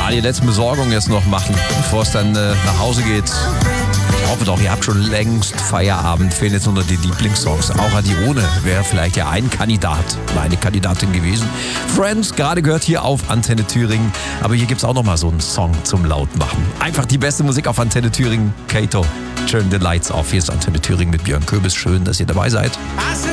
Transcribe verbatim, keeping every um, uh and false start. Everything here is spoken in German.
Ja, die letzten Besorgungen jetzt noch machen, bevor es dann äh, nach Hause geht. Ich hoffe doch, ihr habt schon längst Feierabend. Fehlen jetzt nur noch die Lieblingssongs. Auch Adione wäre vielleicht ja ein Kandidat, eine Kandidatin gewesen. Friends, gerade gehört hier auf Antenne Thüringen. Aber hier gibt es auch noch mal so einen Song zum Lautmachen. Einfach die beste Musik auf Antenne Thüringen. Kato, turn the lights off. Hier ist Antenne Thüringen mit Björn Köbis. Schön, dass ihr dabei seid.